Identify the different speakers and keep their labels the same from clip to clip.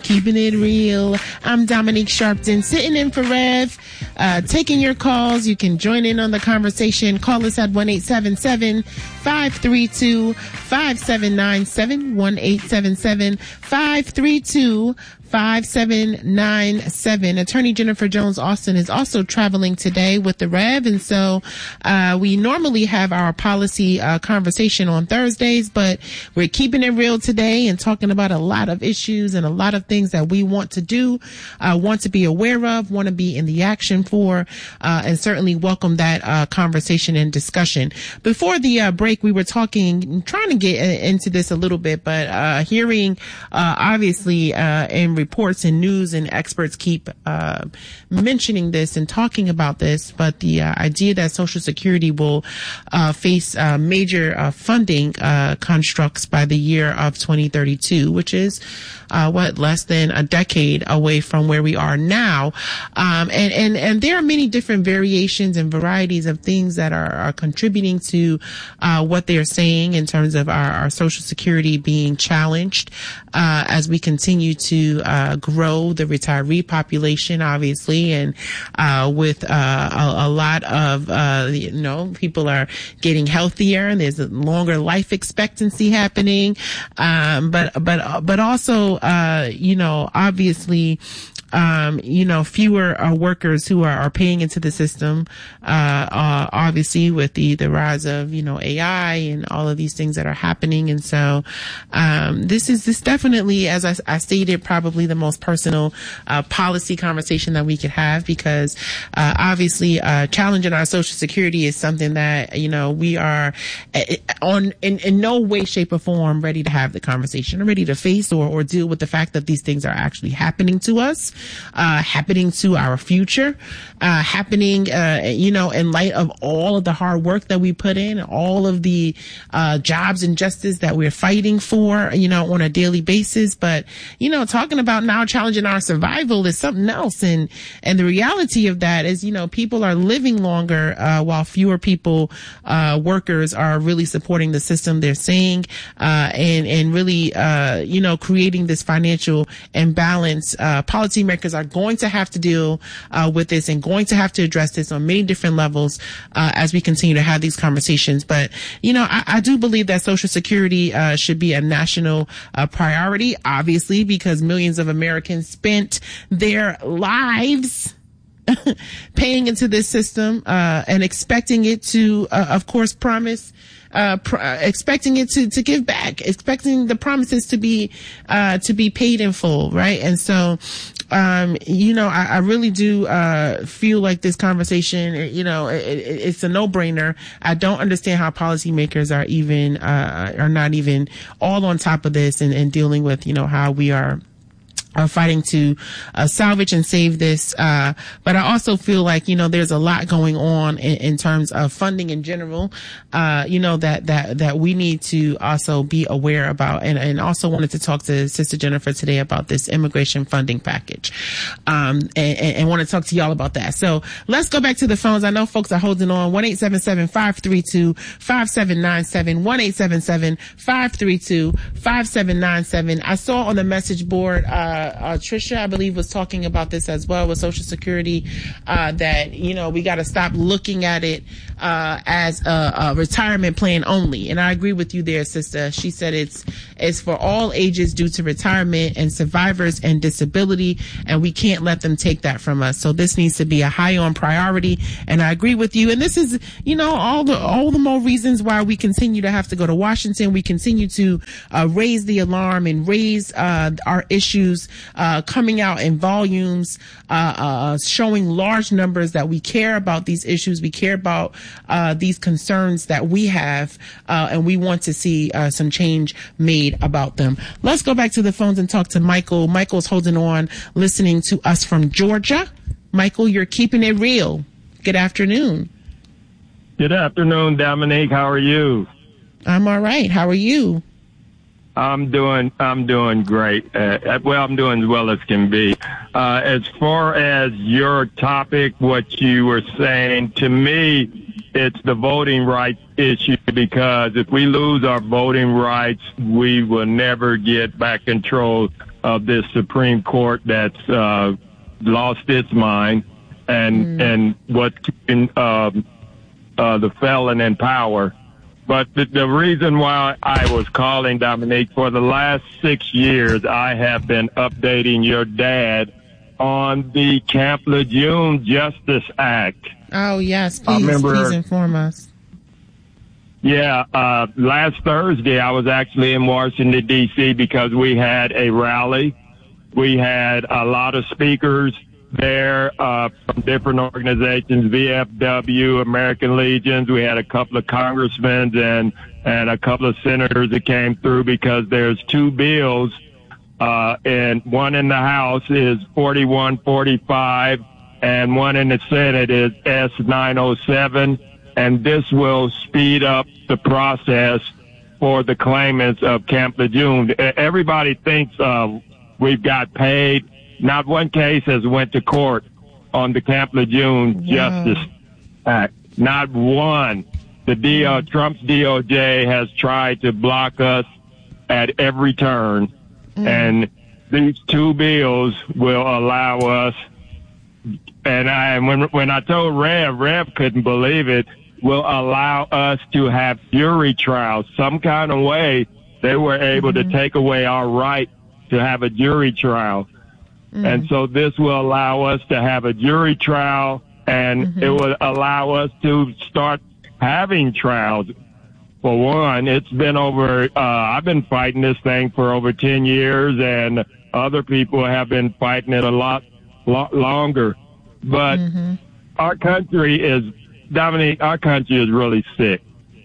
Speaker 1: Keeping it real. I'm Dominique Sharpton, sitting in for Rev, taking your calls. You can join in on the conversation. Call us at 1-877-532-5797, 1-877-532-5797. Attorney Jennifer Jones Austin is also traveling today with the Rev, and so we normally have our policy conversation on Thursdays, but we're keeping it real today and talking about a lot of issues and a lot of things that we want to do, want to be aware of, want to be in the action for, and certainly welcome that conversation and discussion. Before the break, we were trying to get into this a little bit, but hearing obviously in reports and news, and experts keep mentioning this and talking about this, but the idea that Social Security will face major funding constructs by the year of 2032, which is less than a decade away from where we are now. And there are many different variations and varieties of things that are contributing to what they're saying in terms of our Social Security being challenged as we continue to grow the retiree population, obviously, and with a lot of people are getting healthier, and there's a longer life expectancy happening, but also obviously fewer workers who are paying into the system, obviously with the rise of, AI and all of these things that are happening. And so, this definitely, as I stated, probably the most personal, policy conversation that we could have, because, obviously, challenging our Social Security is something that, we are in no way, shape or form ready to have the conversation, or ready to face or deal with the fact that these things are actually happening to us. Happening to our future, happening, in light of all of the hard work that we put in, all of the jobs and justice that we're fighting for, on a daily basis. But, talking about now challenging our survival is something else. And the reality of that is, people are living longer, while fewer people, workers are really supporting the system they're saying, and really, creating this financial imbalance. Policymakers are going to have to deal with this and going to have to address this on many different levels as we continue to have these conversations. But, I do believe that Social Security should be a national priority, obviously, because millions of Americans spent their lives paying into this system and expecting it to, of course, promise expecting it to give back, expecting the promises to be paid in full, right? And so, I really do feel like this conversation, it's a no-brainer. I don't understand how policymakers are even are not even all on top of this and dealing with, how we are fighting to salvage and save this. But I also feel like, there's a lot going on in terms of funding in general, that we need to also be aware about. And also wanted to talk to Sister Jennifer today about this immigration funding package, and want to talk to y'all about that. So let's go back to the phones. I know folks are holding on. 1-877-532-5797, 1-877-532-5797. I saw on the message board, Trisha, I believe, was talking about this as well with Social Security, that, we got to stop looking at it as a retirement plan only. And I agree with you there, sister. She said it's for all ages due to retirement and survivors and disability, and we can't let them take that from us. So this needs to be a high on priority. And I agree with you. And this is, all the more reasons why we continue to have to go to Washington. We continue to raise the alarm and raise our issues, coming out in volumes, showing large numbers that we care about these issues. We care about these concerns that we have, and we want to see some change made about them. Let's go back to the phones and talk to Michael. Michael's holding on, listening to us from Georgia. Michael, you're keeping it real. Good afternoon.
Speaker 2: Good afternoon, Dominique. How are you?
Speaker 1: I'm all right. How are you?
Speaker 2: I'm doing great. I'm doing as well as can be. As far as your topic, what you were saying, to me, it's the voting rights issue, because if we lose our voting rights, we will never get back control of this Supreme Court that's lost its mind and what's keeping the felon in power. But the reason why I was calling, Dominique, for the last 6 years, I have been updating your dad on the Camp Lejeune Justice Act.
Speaker 1: Oh, yes. Please inform us.
Speaker 2: Yeah. Last Thursday, I was actually in Washington, D.C. because we had a rally. We had a lot of speakers there from different organizations, VFW, American Legions. We had a couple of congressmen and a couple of senators that came through because there's two bills, and one in the House is 4145 and one in the Senate is S907, and this will speed up the process for the claimants of Camp Lejeune. Everybody thinks we've got paid. Not one case has went to court on the Camp Lejeune Justice Act. Not one. Trump's DOJ has tried to block us at every turn, and these two bills will allow us. And when I told Rev couldn't believe it. Will allow us to have jury trials. Some kind of way they were able to take away our right to have a jury trial. And so this will allow us to have a jury trial, and it will allow us to start having trials. For one, it's been I've been fighting this thing for over 10 years, and other people have been fighting it a lot longer. But our country is, Dominique, our country is really sick.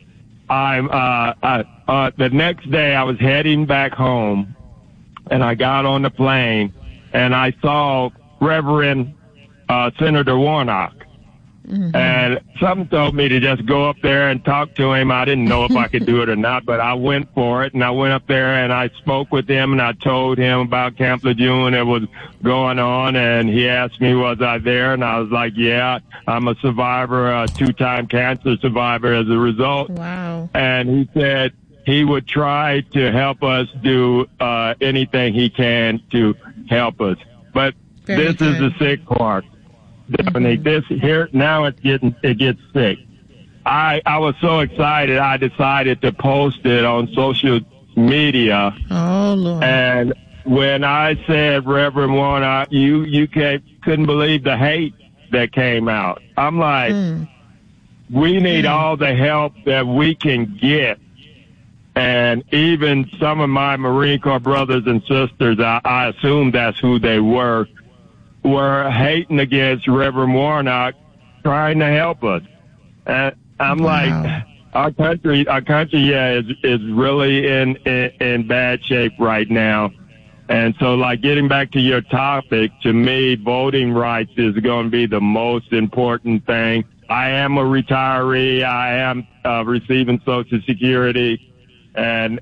Speaker 2: The next day I was heading back home, and I got on the plane, and I saw Reverend Senator Warnock. And something told me to just go up there and talk to him. I didn't know if I could do it or not, but I went for it, and I went up there and I spoke with him, and I told him about Camp Lejeune that was going on, and he asked me, was I there? And I was like, yeah, I'm a survivor, a 2-time cancer survivor as a result.
Speaker 1: Wow.
Speaker 2: And he said he would try to help us do anything he can to help us. But this is the sick part. Dominique, this here now it gets sick. I was so excited I decided to post it on social media.
Speaker 1: Oh Lord.
Speaker 2: And when I said Reverend Warnock, you couldn't believe the hate that came out. I'm like, we need all the help that we can get. And even some of my Marine Corps brothers and sisters, I assume that's who they were hating against Reverend Warnock, trying to help us. And I'm like, our country, is really in bad shape right now. And so, like, getting back to your topic, to me, voting rights is going to be the most important thing. I am a retiree. I am receiving Social Security, and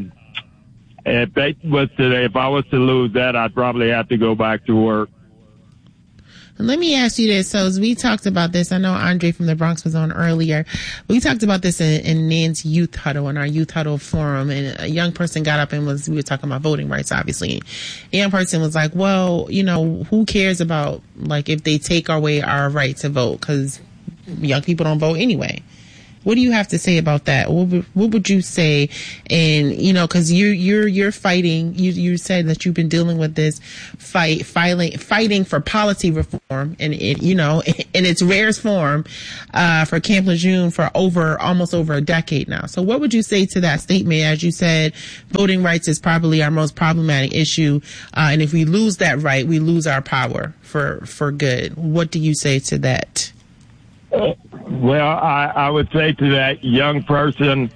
Speaker 2: if I was to lose that, I'd probably have to go back to work.
Speaker 1: Let me ask you this. So as we talked about this, I know Andre from the Bronx was on earlier. We talked about this in Nan's Youth Huddle, in our Youth Huddle forum, and a young person got up and we were talking about voting rights, obviously. A young person was like, well, who cares about, like, if they take away our right to vote? Because young people don't vote anyway. What do you have to say about that? What would you say? And, cause you're fighting, you said that you've been dealing with this fighting for policy reform and it, in its rarest form, for Camp Lejeune for almost over a decade now. So what would you say to that statement? As you said, voting rights is probably our most problematic issue. And if we lose that right, we lose our power for good. What do you say to that?
Speaker 2: Well, I would say to that young person,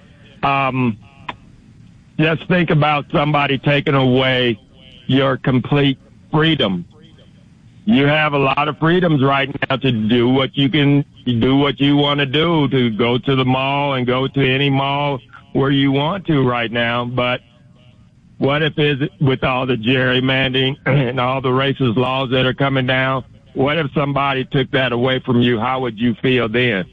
Speaker 2: just think about somebody taking away your complete freedom. You have a lot of freedoms right now to do what you can do, what you want to do, to go to the mall and go to any mall where you want to right now. But what if with all the gerrymandering and all the racist laws that are coming down? What if somebody took that away from you? How would you feel then?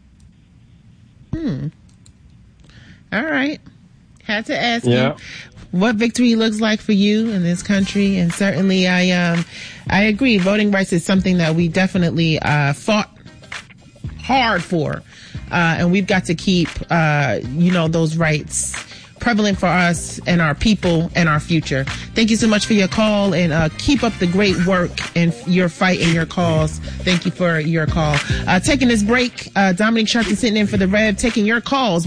Speaker 1: All right. Had to ask you. what victory looks like for you in this country. And certainly I agree. Voting rights is something that we definitely fought hard for. And we've got to keep, those rights prevalent for us and our people and our future. Thank you so much for your call, and keep up the great work and your fight and your cause. Thank you for your call. Taking this break, Dominique Sharpton sitting in for the Rev, taking your calls,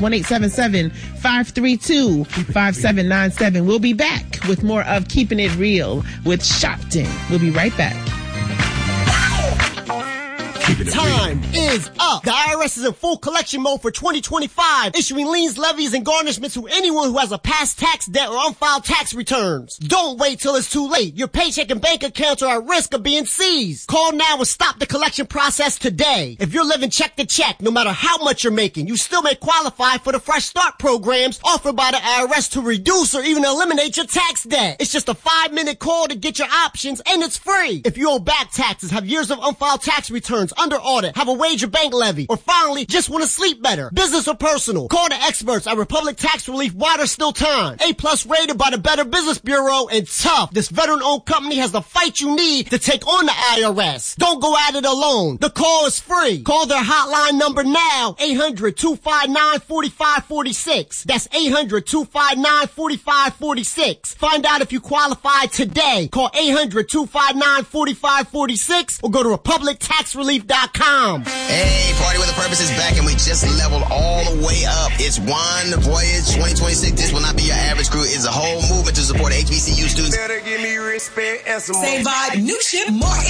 Speaker 1: 1-877-532-5797. We'll be back with more of Keeping It Real with Sharpton. We'll be right back.
Speaker 3: Time is up. The IRS is in full collection mode for 2025, issuing liens, levies, and garnishments to anyone who has a past tax debt or unfiled tax returns. Don't wait till it's too late. Your paycheck and bank accounts are at risk of being seized. Call now and stop the collection process today. If you're living check to check, no matter how much you're making, you still may qualify for the Fresh Start programs offered by the IRS to reduce or even eliminate your tax debt. It's just a 5-minute call to get your options, and it's free. If you owe back taxes, have years of unfiled tax returns, under audit, have a wage or bank levy, or finally just want to sleep better, business or personal, call the experts at Republic Tax Relief while there's still time. A+ rated by the Better Business Bureau, and tough. This veteran-owned company has the fight you need to take on the IRS. Don't go at it alone. The call is free. Call their hotline number now, 800-259-4546. That's 800-259-4546. Find out if you qualify today. Call 800-259-4546 or go to republictaxrelief.com.
Speaker 4: Hey, Party with a Purpose is back, and we just leveled all the way up. It's One Voyage 2026. This will not be your average crew. It's a whole movement to support HBCU students.
Speaker 5: Better give me respect and some
Speaker 6: Same vibe, new shit, more